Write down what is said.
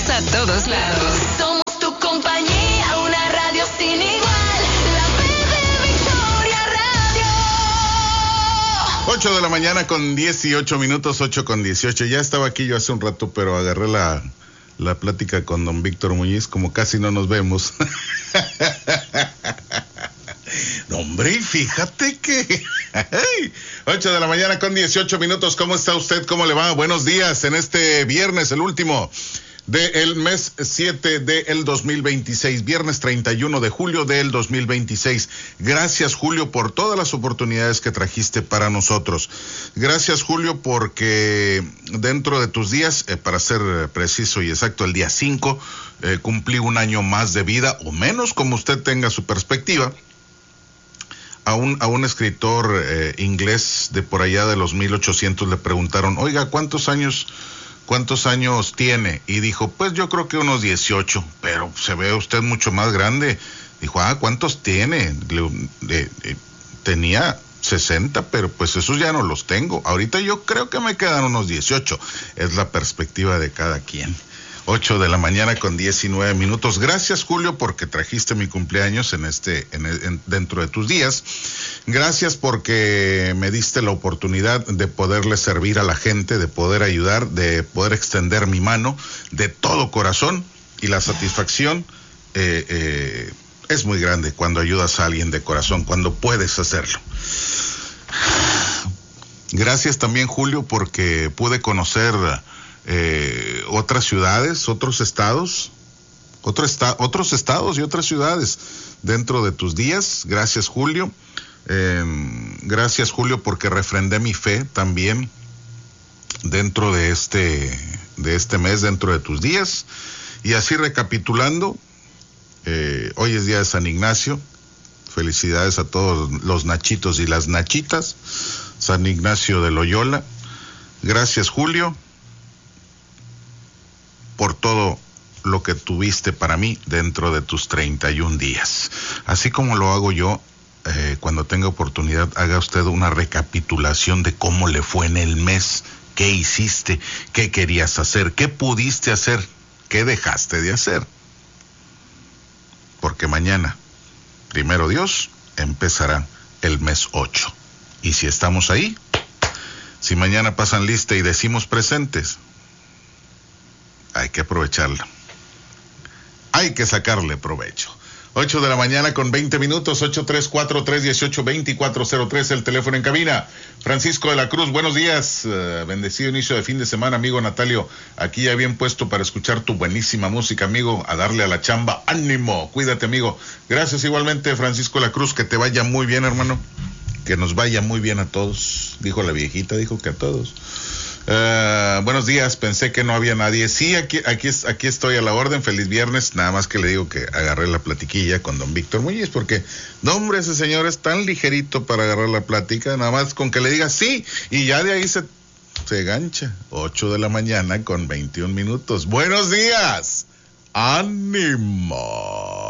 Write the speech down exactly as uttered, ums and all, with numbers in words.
escuchas a todos lados. Somos tu compañía, una radio sin igual. La P de Victoria Radio. ocho de la mañana con dieciocho minutos, ocho con dieciocho. Ya estaba aquí yo hace un rato, pero agarré la, la plática con don Víctor Muñiz, como casi no nos vemos. No, hombre, y fíjate que ocho de la mañana con dieciocho minutos. ¿Cómo está usted? ¿Cómo le va? Buenos días en este viernes, el último del mes siete del dos mil veintiséis, viernes treinta y uno de julio del dos mil veintiséis. Gracias, Julio, por todas las oportunidades que trajiste para nosotros. Gracias, Julio, porque dentro de tus días, eh, para ser preciso y exacto, el día cinco, eh, cumplí un año más de vida, o menos, como usted tenga su perspectiva. A un, a un escritor eh, inglés de por allá de los mil ochocientos le preguntaron, oiga, ¿cuántos años, cuántos años tiene? Y dijo, pues yo creo que unos dieciocho, pero se ve usted mucho más grande. Dijo, ah, ¿cuántos tiene? Le, eh, eh, tenía sesenta, pero pues esos ya no los tengo. Ahorita yo creo que me quedan unos dieciocho. Es la perspectiva de cada quien. ocho de la mañana con diecinueve minutos. Gracias, Julio, porque trajiste mi cumpleaños en este, en, en, dentro de tus días. Gracias porque me diste la oportunidad de poderle servir a la gente, de poder ayudar, de poder extender mi mano de todo corazón, y la satisfacción eh, eh, es muy grande cuando ayudas a alguien de corazón, cuando puedes hacerlo. Gracias también, Julio, porque pude conocer Eh, otras ciudades, otros estados, otro esta, otros estados y otras ciudades dentro de tus días. Gracias, Julio. Eh, gracias, Julio, porque refrendé mi fe también dentro de este, de este mes, dentro de tus días. Y así recapitulando, eh, hoy es día de San Ignacio. Felicidades a todos los nachitos y las nachitas. San Ignacio de Loyola. Gracias, Julio, por todo lo que tuviste para mí dentro de tus treinta y un días. Así como lo hago yo, eh, cuando tenga oportunidad, haga usted una recapitulación de cómo le fue en el mes, qué hiciste, qué querías hacer, qué pudiste hacer, qué dejaste de hacer. Porque mañana, primero Dios, empezará el mes ocho. Y si estamos ahí, si mañana pasan lista y decimos presentes, hay que aprovecharla. Hay que sacarle provecho. ocho de la mañana con veinte minutos, ocho tres cuatro, tres uno ocho, dos cuatro cero tres, el teléfono en cabina. Francisco de la Cruz, buenos días. Uh, bendecido inicio de fin de semana, amigo Natalio. Aquí ya bien puesto para escuchar tu buenísima música, amigo. A darle a la chamba. ¡Ánimo! Cuídate, amigo. Gracias igualmente, Francisco de la Cruz. Que te vaya muy bien, hermano. Que nos vaya muy bien a todos. Dijo la viejita, dijo que a todos. Uh, buenos días, pensé que no había nadie. Sí, aquí, aquí, aquí estoy a la orden. Feliz viernes. Nada más que le digo que agarré la platiquilla con don Víctor Muñiz, porque, no, hombre, ese señor es tan ligerito para agarrar la plática. Nada más con que le diga sí, y ya de ahí se, se gancha. ocho de la mañana con veintiún minutos. Buenos días. ¡Ánimo!